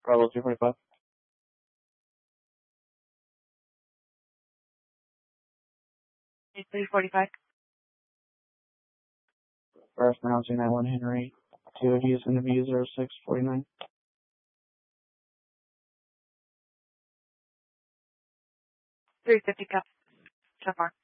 Bravo 245. It's 345. First announcing that 1 Henry. 2 Houston to view 0649. 350 cup so far.